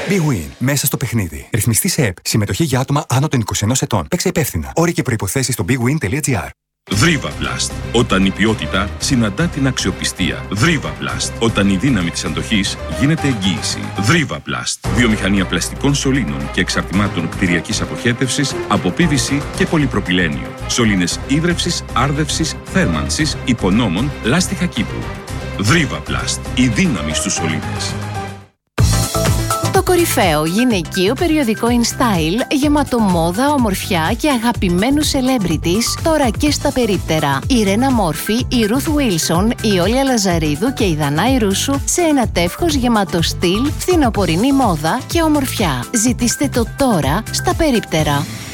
Big Win. Μέσα στο παιχνίδι. Ρυθμιστή σε ΕΠ. Συμμετοχή για άτομα άνω των 21 ετών. Παίξε υπεύθυνα. Όροι και προϋποθέσεις στο bigwin.gr. Δρίβα-Πλαστ. Όταν η ποιότητα συναντά την αξιοπιστία. Δρίβα-Πλαστ. Όταν η δύναμη της αντοχής γίνεται εγγύηση. Δρίβα-Πλαστ. Βιομηχανία πλαστικών σωλήνων και εξαρτημάτων κτηριακής αποχέτευσης από PVC και πολυπροπυλένιο. Σωλήνες ίδρευσης, άρδευσης, θέρμανσης, υπονόμων, λάστιχα κήπου. Δρίβα-Πλαστ. Η δύναμη στους σωλήνες. Το κορυφαίο γυναικείο περιοδικό InStyle, γεμάτο μόδα, ομορφιά και αγαπημένους celebrities, τώρα και στα περίπτερα. Η Ρένα Μόρφη, η Ruth Wilson, η Όλια Λαζαρίδου και η Δανάη Ρούσου σε ένα τεύχος γεμάτο στυλ, φθινοπορεινή μόδα και ομορφιά. Ζητήστε το τώρα στα περίπτερα.